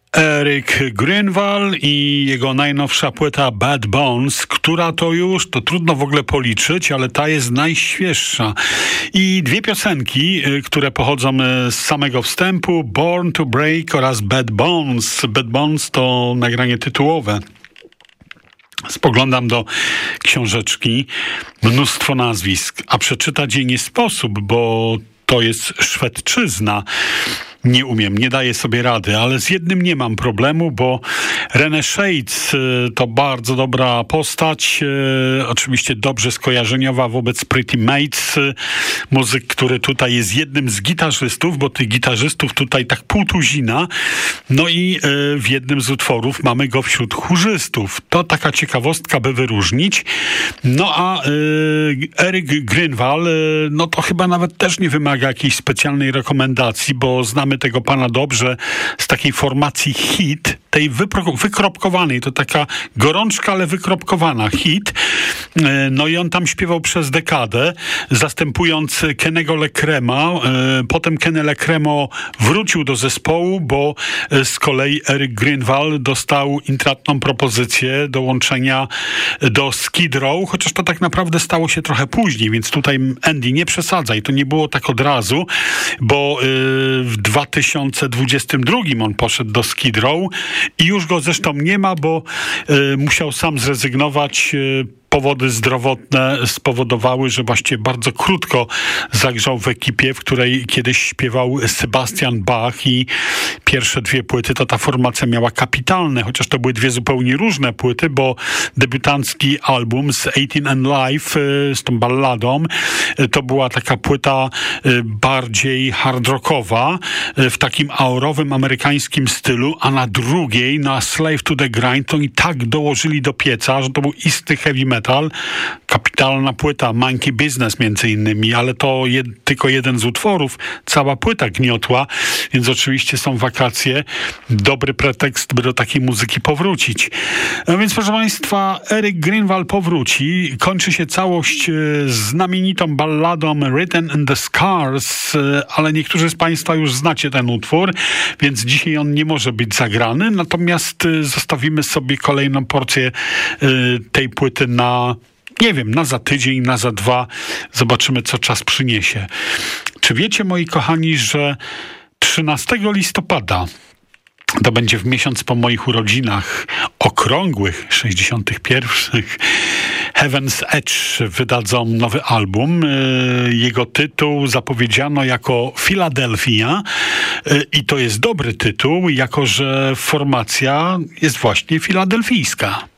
Eric Greenval i jego najnowsza płyta Bad Bones, która to trudno w ogóle policzyć, ale ta jest najświeższa. I dwie piosenki, które pochodzą z samego wstępu, Born to Break oraz Bad Bones. Bad Bones to nagranie tytułowe. Spoglądam do książeczki, mnóstwo nazwisk, a przeczytać jej nie sposób, bo to jest Szwedczyzna. Nie umiem, nie daję sobie rady, ale z jednym nie mam problemu, bo René Shades to bardzo dobra postać, oczywiście dobrze skojarzeniowa wobec Pretty Mates, muzyk, który tutaj jest jednym z gitarzystów, bo tych gitarzystów tutaj tak pół tuzina, no i w jednym z utworów mamy go wśród chórzystów. To taka ciekawostka, by wyróżnić. No a Eric Greenval, no to chyba nawet też nie wymaga jakiejś specjalnej rekomendacji, bo znamy tego pana dobrze z takiej formacji Hit, tej wykropkowanej, to taka gorączka, ale wykropkowana Hit. No i on tam śpiewał przez dekadę, zastępując Kennego Lecrema. Potem Kenny Lecremo wrócił do zespołu, bo z kolei Eric Greenval dostał intratną propozycję dołączenia do Skid Row, chociaż to tak naprawdę stało się trochę później, więc tutaj Andy, nie przesadzaj, to nie było tak od razu, bo w 2022 on poszedł do Skid Row i już go zresztą nie ma, bo musiał sam zrezygnować. Powody zdrowotne spowodowały, że właściwie bardzo krótko zagrzał w ekipie, w której kiedyś śpiewał Sebastian Bach i pierwsze dwie płyty to ta formacja miała kapitalne, chociaż to były dwie zupełnie różne płyty, bo debiutancki album z 18 and Life z tą balladą to była taka płyta bardziej hard rockowa w takim aurowym amerykańskim stylu, a na drugiej, na Slave to the Grind, to oni tak dołożyli do pieca, że to był istny heavy metal. Kapitalna płyta, Monkey Business między innymi, ale to tylko jeden z utworów, cała płyta gniotła, więc oczywiście są wakacje, dobry pretekst, by do takiej muzyki powrócić. No więc proszę Państwa, Eric Greenval powróci, kończy się całość znamienitą balladą Written in the Scars, ale niektórzy z Państwa już znacie ten utwór, więc dzisiaj on nie może być zagrany, natomiast zostawimy sobie kolejną porcję tej płyty na za tydzień, na za dwa. Zobaczymy, co czas przyniesie. Czy wiecie, moi kochani, że 13 listopada, to będzie w miesiąc po moich urodzinach, okrągłych 61, Heaven's Edge wydadzą nowy album. Jego tytuł zapowiedziano jako Philadelphia i to jest dobry tytuł, jako że formacja jest właśnie filadelfijska.